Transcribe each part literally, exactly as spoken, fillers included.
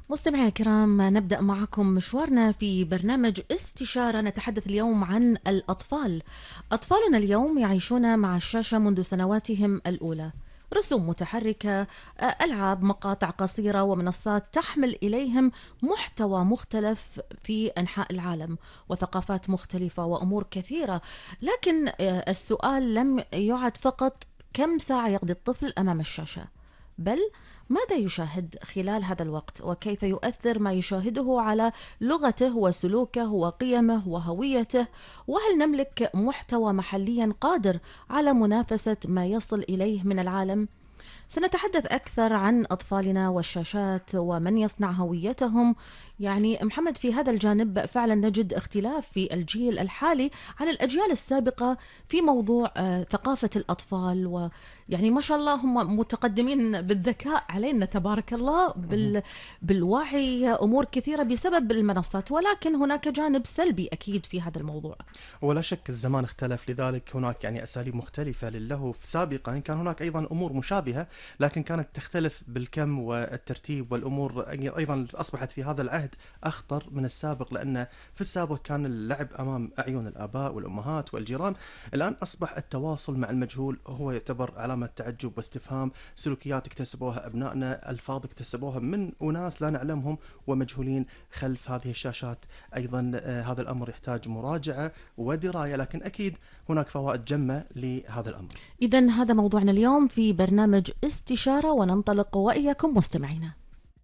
مستمعينا الكرام، نبدأ معكم مشوارنا في برنامج استشارة. نتحدث اليوم عن الأطفال. أطفالنا اليوم يعيشون مع الشاشة منذ سنواتهم الأولى. رسوم متحركة، ألعاب، مقاطع قصيرة، ومنصات تحمل إليهم محتوى مختلف في أنحاء العالم وثقافات مختلفة وأمور كثيرة. لكن السؤال لم يعد فقط كم ساعة يقضي الطفل أمام الشاشة، بل ماذا يشاهد خلال هذا الوقت، وكيف يؤثر ما يشاهده على لغته وسلوكه وقيمه وهويته، وهل نملك محتوى محليا قادر على منافسة ما يصل إليه من العالم؟ سنتحدث أكثر عن أطفالنا والشاشات ومن يصنع هويتهم. يعني محمد، في هذا الجانب فعلا نجد اختلاف في الجيل الحالي عن الأجيال السابقة في موضوع آه ثقافة الأطفال، ويعني ما شاء الله هم متقدمين بالذكاء علينا تبارك الله، بال بالوعي، أمور كثيرة بسبب المنصات، ولكن هناك جانب سلبي أكيد في هذا الموضوع. ولا شك الزمان اختلف، لذلك هناك يعني أساليب مختلفة للهو. سابقا كان هناك أيضا أمور مشابهة لكن كانت تختلف بالكم والترتيب، والأمور أيضا أصبحت في هذا العهد أخطر من السابق، لأن في السابق كان اللعب أمام أعين الآباء والأمهات والجيران. الآن أصبح التواصل مع المجهول هو يعتبر علامة تعجب واستفهام. سلوكيات اكتسبوها أبنائنا، ألفاظ اكتسبوها من أناس لا نعلمهم ومجهولين خلف هذه الشاشات. أيضا هذا الأمر يحتاج مراجعة ودراية، لكن أكيد هناك فوائد جمة لهذا الأمر. إذن هذا موضوعنا اليوم في برنامج استشارة، وننطلق وإياكم مستمعينا.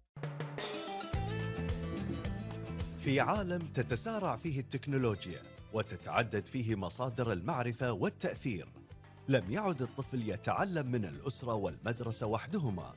في عالم تتسارع فيه التكنولوجيا وتتعدد فيه مصادر المعرفة والتأثير، لم يعد الطفل يتعلم من الأسرة والمدرسة وحدهما،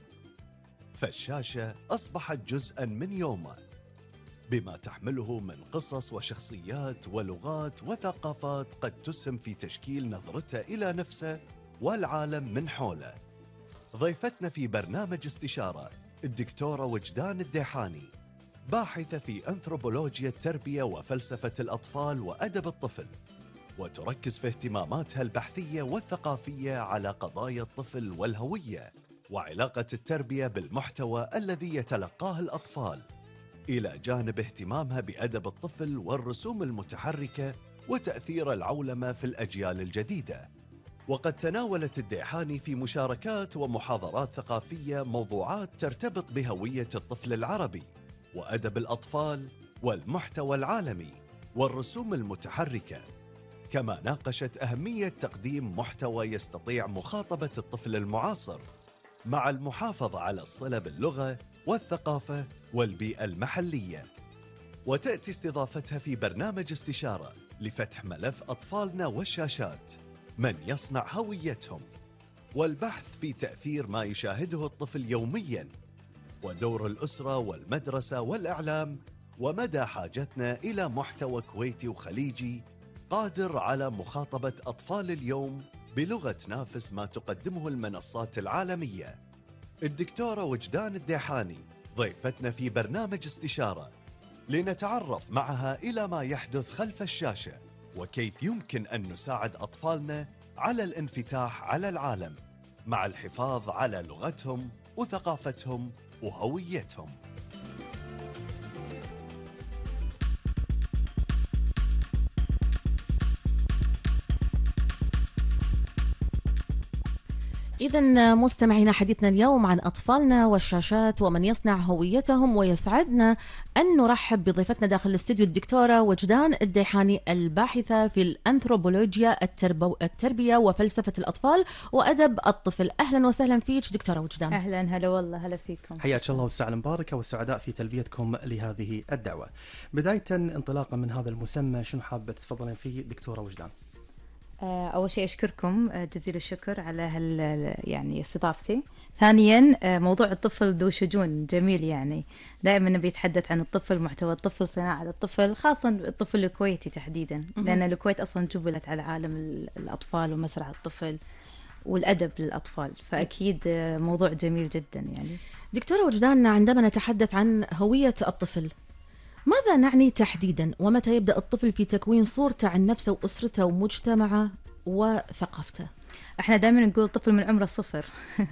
فالشاشة أصبحت جزءاً من يومه بما تحمله من قصص وشخصيات ولغات وثقافات قد تسهم في تشكيل نظرته إلى نفسه والعالم من حوله. ضيفتنا في برنامج استشارة الدكتورة وجدان الديحاني، باحثة في أنثروبولوجيا التربية وفلسفة الأطفال وأدب الطفل، وتركز في اهتماماتها البحثية والثقافية على قضايا الطفل والهوية وعلاقة التربية بالمحتوى الذي يتلقاه الأطفال، إلى جانب اهتمامها بأدب الطفل والرسوم المتحركة وتأثير العولمة في الأجيال الجديدة. وقد تناولت الديحاني في مشاركات ومحاضرات ثقافية موضوعات ترتبط بهوية الطفل العربي وأدب الأطفال والمحتوى العالمي والرسوم المتحركة، كما ناقشت أهمية تقديم محتوى يستطيع مخاطبة الطفل المعاصر مع المحافظة على الصلة باللغة والثقافة والبيئة المحلية. وتأتي استضافتها في برنامج استشارة لفتح ملف أطفالنا والشاشات، من يصنع هويتهم، والبحث في تأثير ما يشاهده الطفل يومياً، ودور الأسرة والمدرسة والإعلام، ومدى حاجتنا إلى محتوى كويتي وخليجي قادر على مخاطبة أطفال اليوم بلغة تنافس ما تقدمه المنصات العالمية. الدكتورة وجدان الديحاني ضيفتنا في برنامج استشارة لنتعرف معها إلى ما يحدث خلف الشاشة، وكيف يمكن أن نساعد أطفالنا على الانفتاح على العالم مع الحفاظ على لغتهم وثقافتهم وهويتهم. إذن مستمعينا، حديثنا اليوم عن أطفالنا والشاشات ومن يصنع هويتهم، ويسعدنا أن نرحب بضيفتنا داخل الاستوديو الدكتورة وجدان الديحاني، الباحثة في الأنثروبولوجيا التربو... التربية وفلسفة الأطفال وأدب الطفل. أهلا وسهلا فيك دكتورة وجدان. أهلا، هلا والله، هلا فيكم. حياك الله والساعة المباركة، والسعداء في تلبيتكم لهذه الدعوة. بداية انطلاقا من هذا المسمى، شنو حابة تتفضلين فيه دكتورة وجدان؟ أول شيء أشكركم جزيل الشكر على هال يعني استضافتي. ثانيا موضوع الطفل ذو شجون جميل، يعني دائما نبي يتحدث عن الطفل، محتوى الطفل، صناعة الطفل، خاصة الطفل الكويتي تحديدا، لأن الكويت أصلا جبلت على عالم الأطفال ومسرح الطفل والأدب للأطفال، فأكيد موضوع جميل جدا. يعني دكتورة وجدان، عندما نتحدث عن هوية الطفل، ماذا نعني تحديدا؟ ومتى يبدأ الطفل في تكوين صورته عن نفسه وأسرته ومجتمعه وثقافته؟ احنا دائما نقول طفل من عمره صفر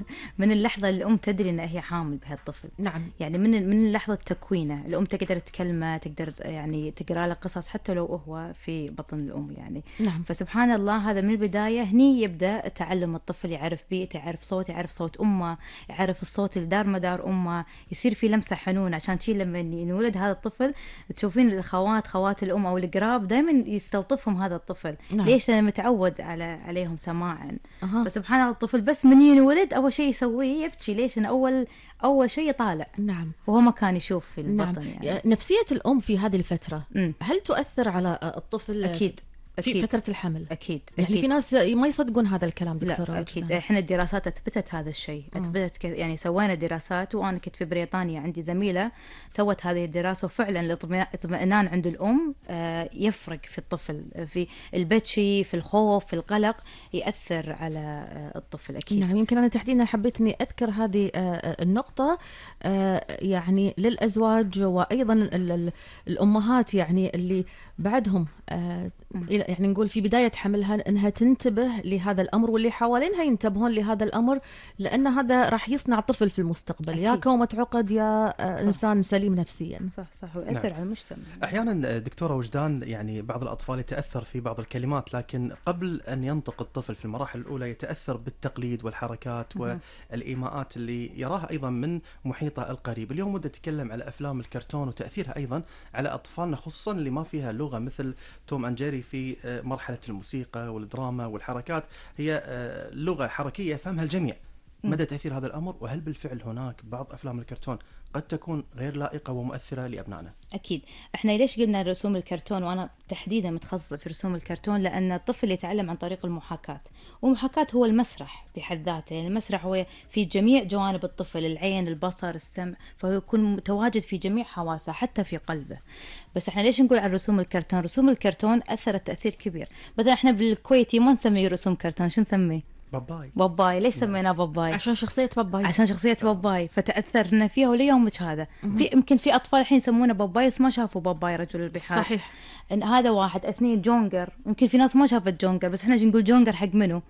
من اللحظة اللي الأم تدري إن هي حامل بهالطفل. نعم. يعني من من لحظة تكوينه الأم تقدر تكلمه، تقدر يعني تقرأ له قصص حتى لو هو في بطن الأم يعني. نعم. فسبحان الله هذا من البداية هني يبدأ تعلم الطفل، يعرف بيئته، يعرف صوت، يعرف صوت أمه، يعرف الصوت اللي دار مدار أمه، يصير في لمسة حنون. عشان شي لما ينولد هذا الطفل تشوفين الأخوات خوات الأم أو القراب دائما يستلطفهم هذا الطفل. نعم. ليش؟ لأنه متعود على عليهم سماعا. أها. فسبحان الله الطفل بس من ينولد أول شيء يسويه يبكي. ليش؟ إنه أول أول شيء يطالع. نعم. وهو ما كان يشوف في نعم. البطن يعني. نفسية الأم في هذه الفترة مم. هل تؤثر على الطفل؟ أكيد في أكيد. فترة الحمل. أكيد يعني أكيد. في ناس ما يصدقون هذا الكلام دكتورة. لا أكيد. وجدان. إحنا الدراسات أثبتت هذا الشيء، أثبتت ك... يعني سوينا دراسات، وأنا كنت في بريطانيا عندي زميلة سوت هذه الدراسة، وفعلا الاطمئنان عند الأم آه، يفرق في الطفل، في البكي، في الخوف، في القلق، يأثر على آه، الطفل أكيد. نعم. يمكن أنا تحديدا حبيت أني أذكر هذه آه، النقطة آه، يعني للأزواج وأيضا ال- ال- الأمهات يعني اللي بعدهم آه، يعني نقول في بداية حملها أنها تنتبه لهذا الأمر، واللي حوالينها ينتبهون لهذا الأمر، لأن هذا راح يصنع طفل في المستقبل. يا أكيد. كومة عقد يا آه، صح. إنسان سليم نفسيا. صح صح، ويأثر نعم. على المجتمع. أحيانا دكتورة وجدان يعني بعض الأطفال يتأثر في بعض الكلمات، لكن قبل أن ينطق الطفل في المراحل الأولى يتأثر بالتقليد والحركات والإيماءات اللي يراها أيضا من محيطه القريب. اليوم ودي أتكلم على أفلام الكرتون وتأثيرها أيضا على أطفالنا، خصوصا اللي ما فيها لغة مثل توم أند جيري. في مرحلة الموسيقى والدراما والحركات هي لغة حركية يفهمها الجميع. مدى تأثير هذا الأمر، وهل بالفعل هناك بعض أفلام الكرتون قد تكون غير لائقة ومؤثرة لأبنائنا؟ أكيد. إحنا ليش قلنا رسوم الكرتون، وأنا تحديدا متخصصة في رسوم الكرتون؟ لأن الطفل يتعلم عن طريق المحاكاة، والمحاكاة هو المسرح بحد ذاته. يعني المسرح هو في جميع جوانب الطفل، العين، البصر، السمع، فهو يكون متواجد في جميع حواسه حتى في قلبه. بس إحنا ليش نقول عن رسوم الكرتون؟ رسوم الكرتون أثرت تأثير كبير. مثلا إحنا بالكويتي ما نسميه رسوم كرتون، شو نسميه؟ باباي. باباي. ليش سميناه باباي؟ عشان شخصية باباي. عشان شخصية باباي، فتأثرنا فيها وليومك هذا. في يمكن في أطفال الحين يسمونه باباي بس ما شافوا باباي رجل البحار. صحيح. إن هذا واحد. اثنين، جونجر. يمكن في ناس ما شافت جونجر، بس احنا نقول جونجر حق منو؟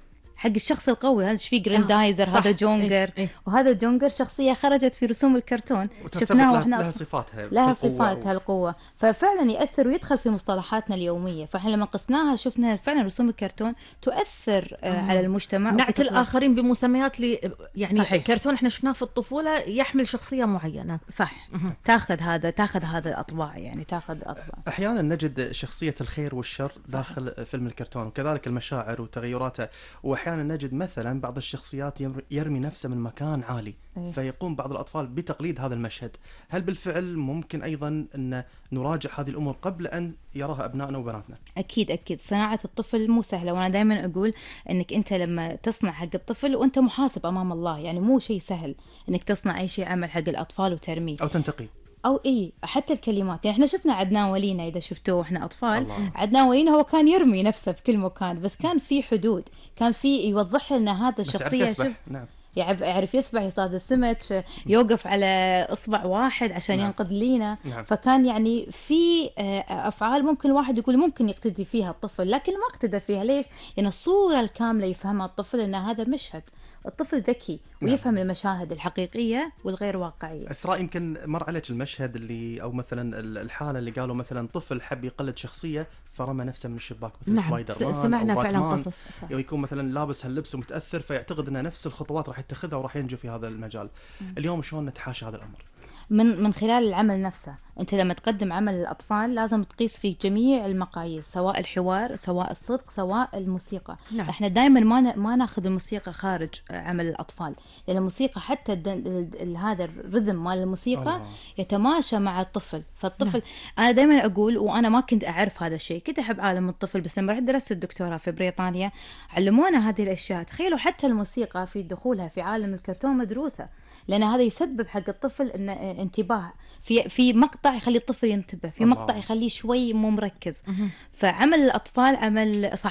حق الشخص القوي. هذا ايش فيه جريندايزر. صح. هذا جونجر. إيه. إيه. وهذا جونجر شخصية خرجت في رسوم الكرتون، وترتبط شفناه لها, واحنا لها صفاتها، لها القوة صفاتها و- القوة، ففعلا يأثر ويدخل في مصطلحاتنا اليومية. فاحنا لما قسناها شفنا فعلا رسوم الكرتون تؤثر آه على المجتمع. نعت وفي تطوير- الآخرين بمسميات لي يعني صحيح. كرتون احنا شفناه في الطفولة يحمل شخصية معينة. صح. تاخذ هذا تاخذ هذا الأطباع، يعني تاخذ أطباع. أحيانا نجد شخصية الخير والشر داخل فيلم الكرتون، وكذلك المشاعر وتغيراتها. وأحيانا نجد مثلا بعض الشخصيات يمر- يرمي نفسه من مكان عالي، أيه. فيقوم بعض الأطفال بتقليد هذا المشهد. هل بالفعل ممكن أيضا أن نراجع هذه الأمور قبل أن يراها أبنائنا وبناتنا؟ أكيد أكيد. صناعة الطفل مو سهلة، وأنا دائما أقول إنك أنت لما تصنع حق الطفل وأنت محاسب أمام الله، يعني مو شيء سهل إنك تصنع أي شيء عمل حق الأطفال وترميه. أو تنتقي. أو إيه، حتى الكلمات. يعني إحنا شفنا عدنان ولينا، إذا شفتوه وإحنا أطفال، الله. عدنان ولينا هو كان يرمي نفسه في كل مكان، بس كان في حدود، كان في يوضح لنا هذا بس يعرف الشخصية. يسبح. شوف، نعم. يعرف يعرف يسبح، يصطاد السمك، يوقف على إصبع واحد عشان نعم. ينقذ لينا. نعم. فكان يعني في آه، أفعال ممكن الواحد يقول ممكن يقتدي فيها الطفل، لكن ما اقتدى فيها. ليش؟ يعني الصورة الكاملة يفهمها الطفل أن هذا مشهد. الطفل ذكي ويفهم نعم. المشاهد الحقيقية والغير واقعية. إسراء، يمكن مر عليك المشهد اللي أو مثلا الحالة اللي قالوا مثلا طفل حب يقلد شخصية فرمى نفسه من الشباك مثل نعم. سبايدر س- مان سمعنا أو فعلا باتمان. قصص. أو يكون مثلا لابس هاللبس ومتأثر، فيعتقد أن نفس الخطوات راح يتخذها وراح ينجو في هذا المجال. اليوم شلون نتحاشى هذا الأمر؟ من من خلال العمل نفسه. انت لما تقدم عمل للاطفال لازم تقيس في جميع المقاييس، سواء الحوار، سواء الصدق، سواء الموسيقى. نعم. احنا دائما ما ن- ما ناخذ الموسيقى خارج عمل الاطفال، لان الموسيقى حتى الدن... ال... ال... هذا الرذم مال الموسيقى الله. يتماشى مع الطفل. فالطفل انا دائما اقول، وانا ما كنت اعرف هذا الشيء، كنت احب عالم الطفل، بس لما رحت درست الدكتوراه في بريطانيا علمونا هذه الاشياء. تخيلوا حتى الموسيقى في دخولها في عالم الكرتون مدروسه، لان هذا يسبب حق الطفل ان انتباه في في مقطع يخلي الطفل ينتبه، في الله. مقطع يخليه شوي مو مركز. فعمل الاطفال عمل صعب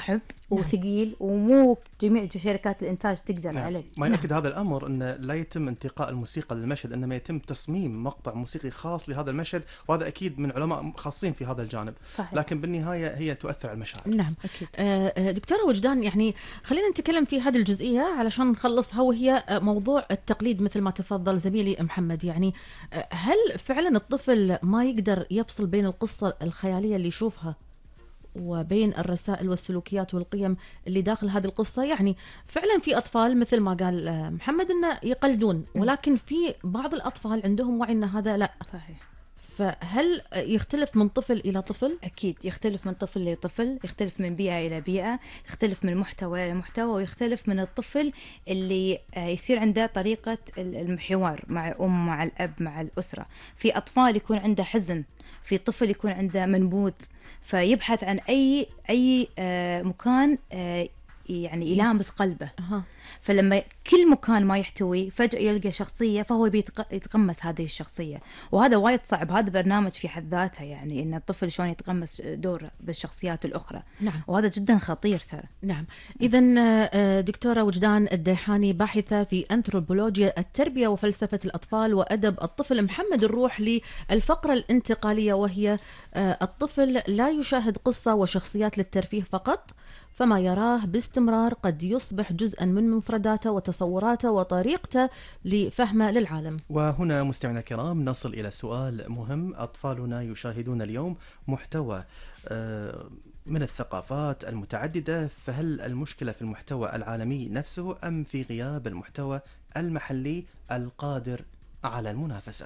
وثقيل ومو جميع شركات الإنتاج تقدر نعم. عليه. ما يؤكد هذا الأمر أن لا يتم انتقاء الموسيقى للمشهد، إنما يتم تصميم مقطع موسيقي خاص لهذا المشهد، وهذا أكيد من علماء خاصين في هذا الجانب. صحيح. لكن بالنهاية هي تؤثر على المشاعر. نعم أكيد. آه، دكتورة وجدان، يعني خلينا نتكلم في هذه الجزئية علشان نخلصها، وهي موضوع التقليد مثل ما تفضل زميلي محمد. يعني هل فعلا الطفل ما يقدر يفصل بين القصة الخيالية اللي يشوفها وبين الرسائل والسلوكيات والقيم اللي داخل هذه القصة؟ يعني فعلا في أطفال مثل ما قال محمد إنه يقلدون، ولكن في بعض الأطفال عندهم وعي إن هذا لا. صحيح. فهل يختلف من طفل إلى طفل؟ أكيد يختلف من طفل لطفل، يختلف من بيئة إلى بيئة، يختلف من محتوى إلى محتوى، ويختلف من الطفل اللي يصير عنده طريقة المحور مع الأم مع الأب مع الأسرة. في أطفال يكون عنده حزن، في طفل يكون عنده منبوذ، فيبحث عن أي أي مكان يعني يلامس قلبه. أه. فلما كل مكان ما يحتوي فجأة يلقى شخصية فهو بيتقمص هذه الشخصية، وهذا وايد صعب. هذا برنامج في حد ذاته، يعني إن الطفل شلون يتقمص دور بالشخصيات الأخرى. نعم. وهذا جدا خطير ترى. نعم. إذن دكتورة وجدان الديحاني، باحثة في أنثروبولوجيا التربية وفلسفة الأطفال وأدب الطفل، محمد نروح للفقرة الانتقالية، وهي الطفل لا يشاهد قصة وشخصيات للترفيه فقط، فما يراه باستمرار قد يصبح جزءا من مفرداته وتصوراته وطريقته لفهمه للعالم. وهنا مستمعينا الكرام نصل إلى سؤال مهم. أطفالنا يشاهدون اليوم محتوى من الثقافات المتعددة، فهل المشكلة في المحتوى العالمي نفسه أم في غياب المحتوى المحلي القادر على المنافسة؟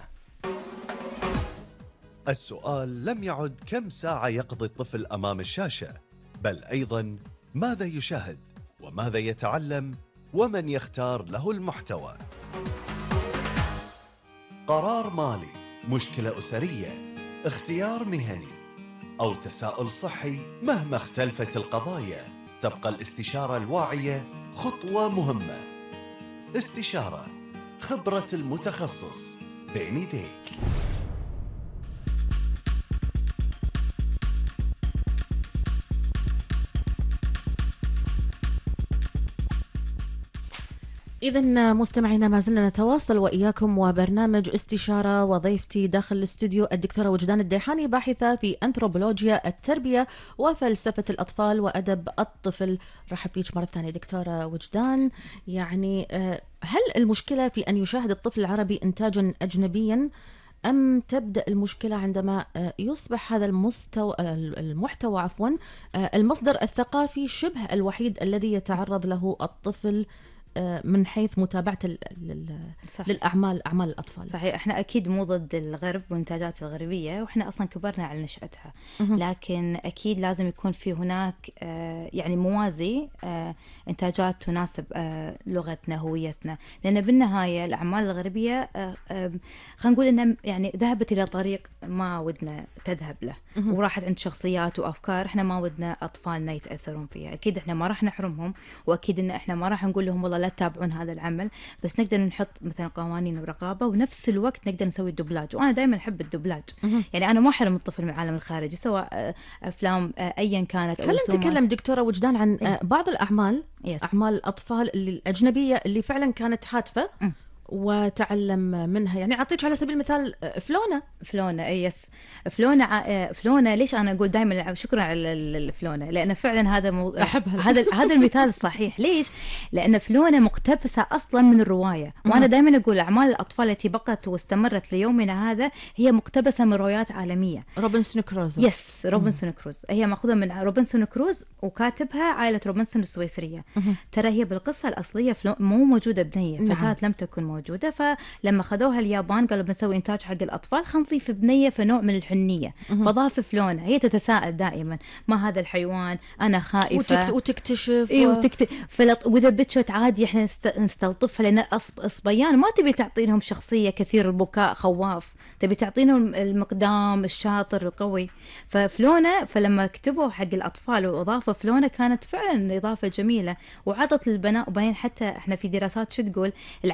السؤال لم يعد كم ساعة يقضي الطفل أمام الشاشة، بل أيضاً ماذا يشاهد وماذا يتعلم ومن يختار له المحتوى. قرار مالي، مشكلة أسرية، اختيار مهني أو تساؤل صحي، مهما اختلفت القضايا تبقى الاستشارة الواعية خطوة مهمة. استشارة، خبرة المتخصص بين يديك. إذن مستمعينا ما زلنا نتواصل وإياكم وبرنامج استشارة، وضيفتي داخل الاستوديو الدكتورة وجدان الديحاني، باحثة في أنثروبولوجيا التربية وفلسفة الأطفال وأدب الطفل. رحب فيك مرة ثانية دكتورة وجدان. يعني هل المشكلة في أن يشاهد الطفل العربي إنتاجا أجنبيا، أم تبدأ المشكلة عندما يصبح هذا المستوى المحتوى عفوا المصدر الثقافي شبه الوحيد الذي يتعرض له الطفل من حيث متابعة للأعمال أعمال الأطفال؟ صحيح. احنا أكيد مو ضد الغرب والإنتاجات الغربية، وإحنا أصلا كبرنا على نشأتها، لكن أكيد لازم يكون في هناك يعني موازي، إنتاجات تناسب لغتنا هويتنا، لأن بالنهاية الأعمال الغربية خلينا نقول إنها يعني ذهبت إلى طريق ما ودنا تذهب له، وراحت عند شخصيات وأفكار إحنا ما ودنا أطفالنا يتأثرون فيها. أكيد إحنا ما راح نحرمهم، وأكيد إن إحنا ما راح نقول لهم والله لا تتابعون هذا العمل، بس نقدر نحط مثلا قوانين ورقابة، ونفس الوقت نقدر نسوي الدبلاج. وأنا دائما أحب الدبلاج، يعني أنا ما أحرم الطفل من العالم الخارجي سواء أفلام أيا كانت. خلينا نتكلم دكتورة وجدان عن إيه؟ بعض الأعمال يس. أعمال الأطفال اللي الأجنبية اللي فعلا كانت هادفة م. وتعلم منها. يعني أعطيك على سبيل المثال فلونة فلونة يس فلونة ع... فلونة ليش أنا أقول دائما شكرا على الفلونة، لأن فعلا هذا مو... هذا هذا المثال الصحيح. ليش؟ لأن فلونة مقتبسة أصلا من الرواية، وأنا دائما أقول أعمال الأطفال التي بقت واستمرت ليومنا هذا هي مقتبسة من روايات عالمية. روبنسون كروز يس روبنسون كروز هي مأخوذة من روبنسون كروز، وكاتبها عائلة روبنسون السويسرية. ترى هي بالقصة الأصلية فلو... مو موجودة بنية، فتاة نعم. لم تكن موجودة. فلما خذوها اليابان قالوا بنسوي إنتاج حق الأطفال، خلينا نضيف بنية في نوع من الحنية، فضاف فلونة. هي تتساءل دائما ما هذا الحيوان، أنا خائفة، وتكت... وتكتشف إيه وتكت... فلط... وإذا بتشت عادي إحنا نست... نستلطفها، لأن الصبيان ما تبي تعطينهم شخصية كثير البكاء خواف، تبي تعطينهم المقدام الشاطر القوي. ففلونة فلما كتبوا حق الأطفال وإضافة فلونة كانت فعلا إضافة جميلة، وعطت للبنات. وبعدين حتى إحنا في دراسات شو تقول، العمل اللي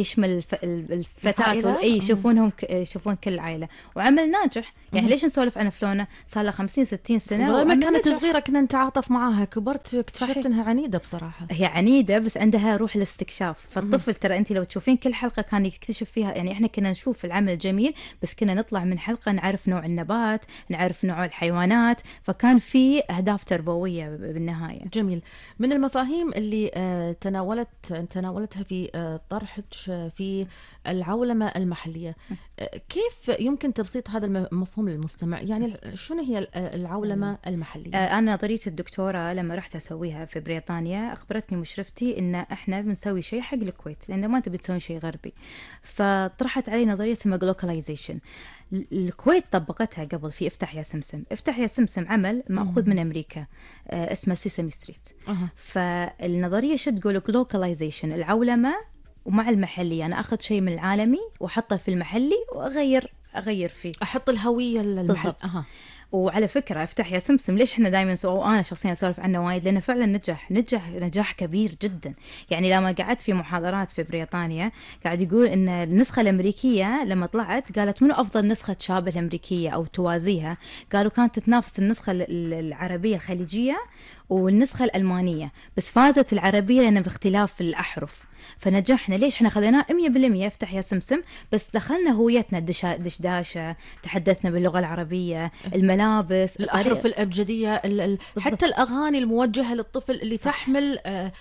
يشمل الف... الفتاة العائلة. اي يشوفونهم ك... يشوفون كل العائله، وعمل ناجح. يعني ليش نسولف عن فلونه صار لها خمسين ستين سنه لما وعمل كانت نجح. صغيرة كنا نتعاطف معاها، كبرت اكتشفت صحيح. انها عنيدة بصراحة. هي عنيده بس عندها روح الاستكشاف. فالطفل ترى انت لو تشوفين كل حلقه كان يكتشف فيها، يعني احنا كنا نشوف العمل جميل بس كنا نطلع من حلقه نعرف نوع النبات، نعرف نوع الحيوانات، فكان في اهداف تربويه بالنهايه. جميل. من المفاهيم اللي آه، تناولت تناولتها في آه، طرحك آه، في العولمة المحلية، آه، كيف يمكن تبسيط هذا المفهوم للمستمع؟ يعني شنو هي العولمة المحلية؟ آه، أنا نظرية الدكتوراه لما رحت أسويها في بريطانيا أخبرتني مشرفتي إن إحنا بنسوي شيء حق الكويت، لأنه ما تبي تسوي شيء غربي. فطرحت علي نظرية اسمها globalization. الكويت طبقتها قبل في افتح يا سمسم. افتح يا سمسم عمل مأخوذ من أمريكا آه، اسمه سيسمي ستريت. أه. فالنظرية شو تقول؟ globalization، العولمة ومع المحلي. أنا أخذ شيء من العالمي وأحطه في المحلي وأغير أغير فيه، أحط الهوية المحل. أها. وعلى فكرة افتح يا سمسم ليش احنا دائما سو انا شخصيا اسولف عنه وايد؟ لانه فعلا نجح نجح نجاح كبير جدا. يعني لما قعدت في محاضرات في بريطانيا قاعد يقول ان النسخة الامريكية لما طلعت قالت منو افضل نسخة تشابه الامريكية او توازيها؟ قالوا كانت تتنافس النسخة العربية الخليجية والنسخة الألمانية، بس فازت العربية لأن باختلاف الأحرف. فنجحنا. ليش؟ احنا خذيناه مية بالمية افتح يا سمسم، بس دخلنا هويتنا دشداشة، تحدثنا باللغة العربية، الملابس، الأحرف الأبجدية، ال ال حتى الأغاني الموجهة للطفل اللي صح. تحمل آه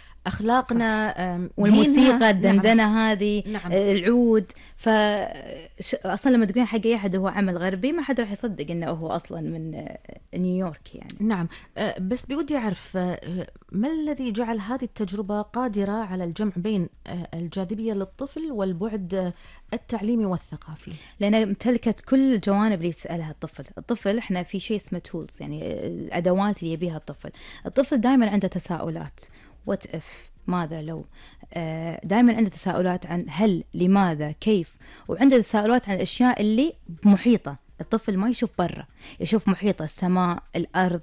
أخلاقنا والموسيقى الدندنة. نعم. هذه نعم. العود. ف أصلا لما تقولين حق أي أحد هو عمل غربي ما حد راح يصدق إنه هو أصلا من نيويورك يعني. نعم. بس بودي أعرف ما الذي جعل هذه التجربة قادرة على الجمع بين الجاذبية للطفل والبعد التعليمي والثقافي؟ لأنها امتلكت كل الجوانب اللي يسألها الطفل. الطفل احنا في شيء اسمه تولز، يعني الأدوات اللي يبيها الطفل. الطفل دائما عنده تساؤلات، وات اف، ماذا لو، دائما عنده تساؤلات عن هل، لماذا، كيف، وعنده تساؤلات عن الأشياء اللي محيطة. الطفل ما يشوف برا، يشوف محيطه، السماء، الأرض،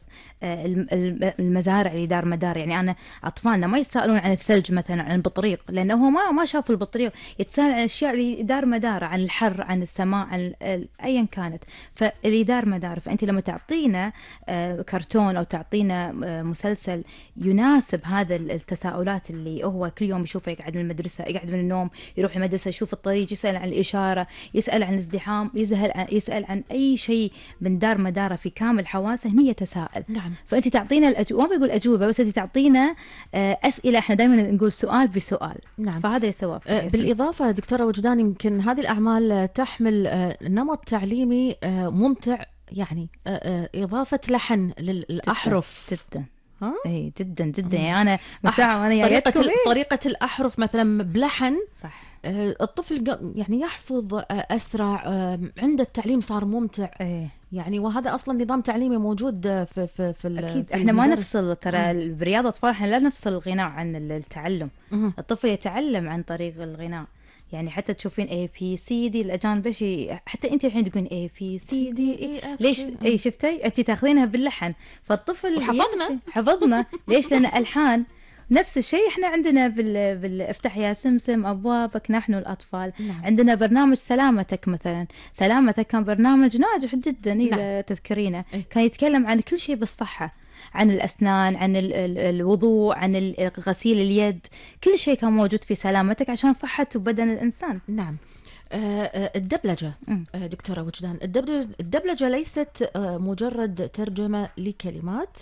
المزارع اللي دار مدار. يعني أنا أطفالنا ما يتساءلون عن الثلج مثلا، عن البطريق، لأنه هو ما ما شافوا البطريق. يتساءل عن الأشياء اللي دار مدار، عن الحر، عن السماء، عن أيا كانت. فاللي دار مدار. فأنت لما تعطينا كرتون أو تعطينا مسلسل يناسب هذا التساؤلات اللي هو كل يوم يشوفه، يقعد من المدرسة، يقعد من النوم، يروح المدرسة، يشوف الطريق، يسأل عن الإشارة، يسأل عن الازدحام، يسأل عن, يسأل عن أي شيء من دار مداره في كامل حواسه، هني يتساءل. نعم. فأنت تعطينا الأجوبة، ما بيقول أجوبة بس، أنت تعطينا أسئلة. إحنا دائما نقول سؤال بسؤال. نعم. فهذا يسوى. بالإضافة دكتورة وجدان، يمكن هذه الأعمال تحمل نمط تعليمي ممتع، يعني إضافة لحن للأحرف. جدا ها؟ اي جدا جدا. يعني انا مساعة وانا طريقة ال... طريقة الأحرف مثلا بلحن. صح. الطفل يعني يحفظ أسرع، عنده التعليم صار ممتع. ايه. يعني وهذا أصلا نظام تعليمي موجود في في في أكيد. في احنا ما المدارس. نفصل ترى برياضة أطفال، احنا لا نفصل الغناء عن التعلم. مه. الطفل يتعلم عن طريق الغناء. يعني حتى تشوفين A B C D الأجانب شيء، حتى أنت الحين تقولين A B C D E. ليش؟ أي شفتي أنت تاخذينها باللحن، فالطفل وحفظنا حفظنا. ليش؟ لأن ألحان. نفس الشيء احنا عندنا بال... بال... افتح يا سمسم أبوابك نحن الأطفال. نعم. عندنا برنامج سلامتك مثلا. سلامتك كان برنامج ناجح جدا إذا نعم. تذكرينه. كان يتكلم عن كل شيء بالصحة، عن الأسنان، عن ال... ال... الوضوء، عن غسيل اليد. كل شيء كان موجود في سلامتك عشان صحة بدن الإنسان. نعم. الدبلجة دكتورة وجدان، الدبلجة, الدبلجة ليست مجرد ترجمة لكلمات.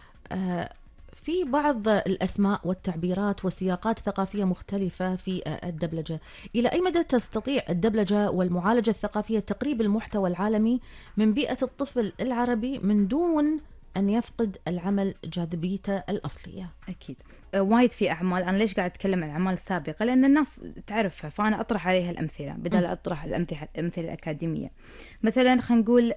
في بعض الأسماء والتعبيرات وسياقات ثقافية مختلفة في الدبلجة. إلى أي مدى تستطيع الدبلجة والمعالجة الثقافية تقريب المحتوى العالمي من بيئة الطفل العربي من دون أن يفقد العمل جاذبيته الأصلية؟ أكيد. وايد في أعمال. أنا ليش قاعد أتكلم عن الأعمال السابقة؟ لأن الناس تعرفها، فأنا أطرح عليها الأمثلة بدل أطرح الأمثلة الأكاديمية. مثلا خلينا نقول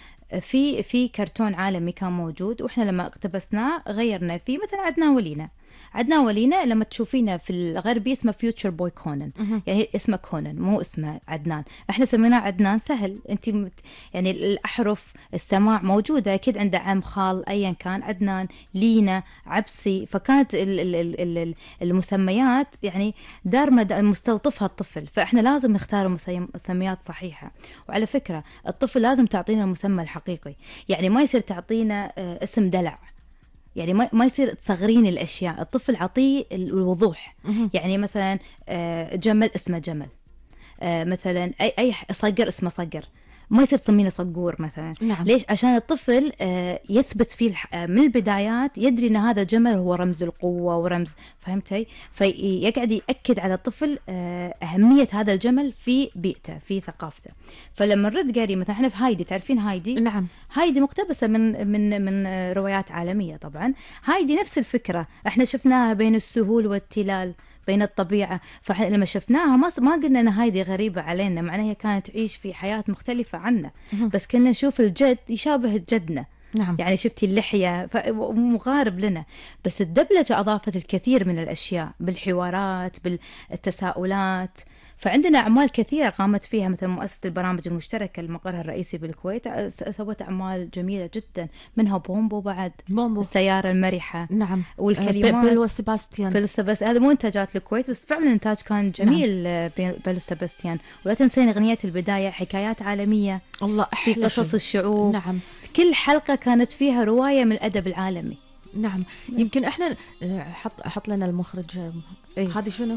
في في كرتون عالمي كان موجود، وإحنا لما اقتبسناه غيرنا فيه. مثلا عدنا ولينا عدنان ولينا لما تشوفينه في الغربي اسمه فيوتشر بوي كونان، يعني اسمه كونان مو اسمه عدنان. احنا سميناه عدنان سهل، انت مت يعني الاحرف السماع موجوده، اكيد عنده عم خال ايا كان، عدنان لينا عبسي، فكانت ال ال ال ال المسميات يعني دار مستلطفها الطفل، فاحنا لازم نختار مسميات صحيحه. وعلى فكره الطفل لازم تعطينا المسمى الحقيقي، يعني ما يصير تعطينا اسم دلع، يعني ما ما يصير تصغرين الاشياء، الطفل عطيه الوضوح. يعني مثلا جمل اسمه جمل، مثلا اي اي صقر اسمه صقر، ما يصير تسمينه صقور مثلا. نعم. ليش؟ عشان الطفل يثبت فيه من البدايات، يدري ان هذا جمل هو رمز القوه ورمز، فهمتي؟ فيقعد ياكد على الطفل اهميه هذا الجمل في بيئته في ثقافته. فلما نرد قاري مثلا احنا في هايدي، تعرفين هايدي؟ نعم. هايدي مقتبسه من من من روايات عالميه طبعا. هايدي نفس الفكره، احنا شفناها بين السهول والتلال، بين الطبيعة. فلما شفناها ما ما قلنا ان هايدي غريبة علينا، معناها هي كانت تعيش في حياة مختلفة عنا، بس كنا نشوف الجد يشابه جدنا. نعم. يعني شفتي اللحية مغارب لنا، بس الدبلجة أضافت الكثير من الأشياء بالحوارات بالتساؤلات. فعندنا أعمال كثيرة قامت فيها، مثلا مؤسسة البرامج المشتركة المقرها الرئيسي بالكويت سوت أعمال جميلة جدا، منها بومبو بعد، بومبو. السيارة المرحة. نعم. والكلمات بيل وسباستيان. بيل وسباستيان هذا مو إنتاجات الكويت، بس فعلا إنتاج كان جميل. نعم. بيل وسباستيان. ولا تنسين أغنية البداية، حكايات عالمية، الله في قصص الشعوب. نعم. كل حلقة كانت فيها رواية من الأدب العالمي. نعم. يمكن احنا حط حط لنا المخرج إيه؟ هذه شنو؟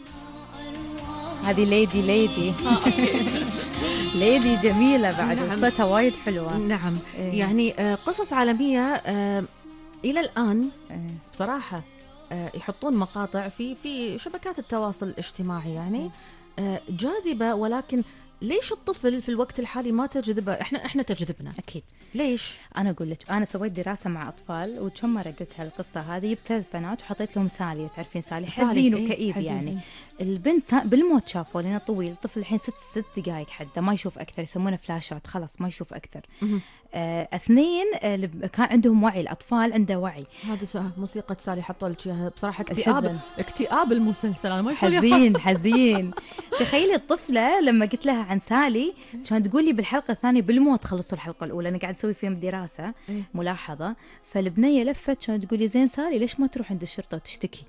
هذه ليدي ليدي ليدي جميلة بعد. نعم. قصتها وايد حلوة. نعم. إيه؟ يعني قصص عالمية إلى الآن بصراحة يحطون مقاطع في في شبكات التواصل الاجتماعي، يعني جاذبة، ولكن ليش الطفل في الوقت الحالي ما تجذبه؟ احنا احنا تجذبنا اكيد. ليش؟ انا اقول لك، انا سويت دراسه مع اطفال وكم مره قلت هالقصه هذه، جبت ثلاث بنات وحطيت لهم سالي، تعرفين سالي حزين ايه؟ وكئيب حزين. يعني. البنت بالموت شافوا لنا طويل، الطفل الحين ست ست دقائق حتى ما يشوف اكثر، يسمونه فلاشات، خلاص ما يشوف اكثر. آه اثنين آه كان عندهم وعي، الاطفال عنده وعي. هذه موسيقى سالي حطوا لك اياها، بصراحه اكتئاب اكتئاب المسلسل، انا ما حزين حزين. تخيلي الطفله لما قلت لها عن سالي كانت تقول لي بالحلقه الثانيه بالموت خلصوا الحلقه الاولى، انا قاعد اسوي فيهم دراسه ملاحظه. فالبنيه لفت كانت تقول لي زين سالي ليش ما تروح عند الشرطه وتشتكي؟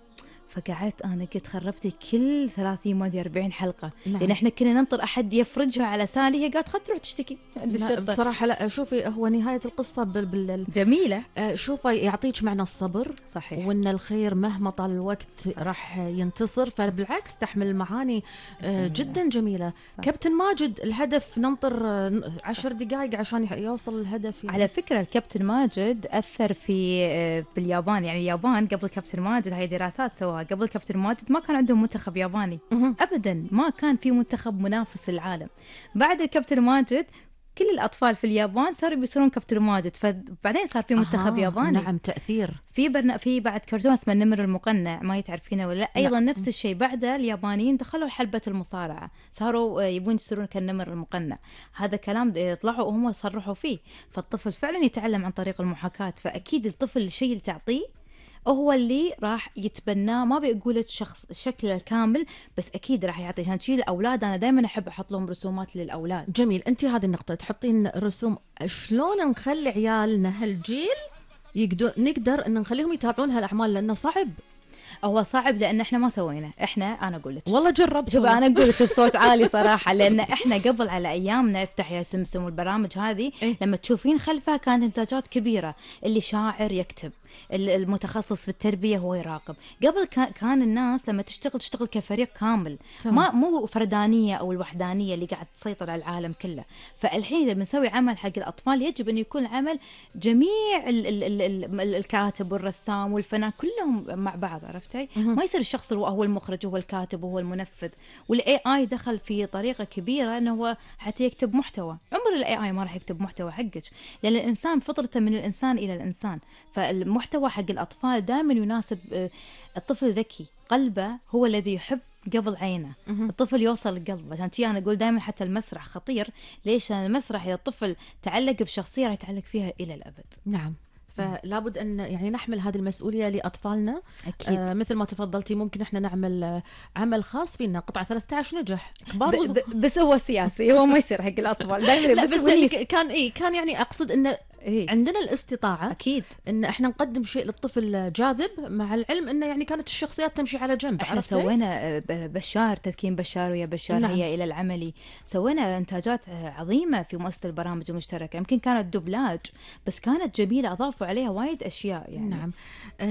فقعدت انا قلت خربتي كل ثلاثين ما أربعين حلقه. نعم. لان احنا كنا ننطر احد يفرجها على سالي، هي قالت خد تروح تشتكي عند الشرطه. بصراحه لا، شوفي هو نهايه القصه بال... بال... جميله. آه شوفي يعطيك معنى الصبر، صحيح، وان الخير مهما طال الوقت صحيح. راح ينتصر، فبالعكس تحمل معاني آه جدا جميله. صح. كابتن ماجد الهدف ننطر آه عشر دقائق عشان يوصل الهدف يعني. على فكره الكابتن ماجد اثر في آه باليابان، يعني اليابان قبل كابتن ماجد، هاي دراسات سواها قبل كابتن ماجد ما كان عندهم منتخب ياباني ابدا، ما كان في منتخب منافس للعالم. بعد الكابتن ماجد كل الاطفال في اليابان صاروا بيصيرون كابتن ماجد، فبعدين صار في منتخب آه ياباني. نعم، تاثير. في برنا... في بعد كرتون اسمه النمر المقنع، ما يتعرفينه ولا لا؟ ايضا نفس الشيء، بعد اليابانيين دخلوا حلبة المصارعه، صاروا يبون يصيرون كالنمر المقنع. هذا كلام طلعوا وهم صرحوا فيه. فالطفل فعلا يتعلم عن طريق المحاكاه، فاكيد الطفل الشيء اللي تعطيه هو اللي راح يتبناه. ما بيقول شخص شكله الكامل، بس اكيد راح يعطي. عشان شيء الاولاد انا دائما احب احط لهم رسومات للاولاد. جميل، انت هذه النقطه تحطين رسوم. شلون نخلي عيالنا هالجيل يقدر نقدر ان نخليهم يتابعون هالاعمال؟ لانه صعب. هو صعب لان احنا ما سوينا. احنا انا اقول لك والله جربت. شوف انا اقول لك شوف صوت عالي صراحه، لان احنا قبل على ايامنا افتح يا سمسم والبرامج هذه إيه؟ لما تشوفين خلفها كانت انتاجات كبيره، اللي شاعر يكتب، المتخصص في التربيه هو يراقب. قبل كان الناس لما تشتغل تشتغل كفريق كامل، تمام. ما مو فردانيه او الوحدانيه اللي قاعد تسيطر على العالم كله. فالحين اذا بنسوي عمل حق الاطفال يجب ان يكون عمل جميع ال ال ال ال الكاتب والرسام والفنان كلهم مع بعض، عرفتي؟ ما يصير الشخص هو المخرج هو الكاتب وهو المنفذ. والاي اي دخل في طريقه كبيره انه هو حتى يكتب محتوى. عمر الاي اي ما راح يكتب محتوى حقك، لان الانسان فطرته من الانسان الى الانسان. فالمحتوى حق الاطفال دائما يناسب الطفل ذكي، قلبه هو الذي يحب قبل عينه. الطفل يوصل لقلبه. عشان كذا انا اقول دائما حتى المسرح خطير. ليش؟ المسرح اذا الطفل تعلق بشخصيه راح يتعلق فيها الى الابد. نعم فلابد أن يعني نحمل هذه المسؤولية لأطفالنا. أكيد. آه مثل ما تفضلتي، ممكن إحنا نعمل آه، عمل خاص فينا، قطعة ثلاثة عشر نجح كبار ب- وصغار. ب- بس هو سياسي، هو ما يصير حق الأطفال دائما. لا بس, بس ونيس. يعني كان إيه كان يعني أقصد إن إيه. عندنا الاستطاعة أكيد. ان احنا نقدم شيء للطفل جاذب، مع العلم انه يعني كانت الشخصيات تمشي على جنب. احنا عرفتي؟ سوينا آه، ب- بشار تدكين بشار ويا بشار نعم. هي الى العملي، سوينا انتاجات آه، عظيمه في مؤسسه البرامج المشتركه، يمكن كانت دوبلاج بس كانت جميله، اضافوا عليها وايد اشياء يعني. نعم.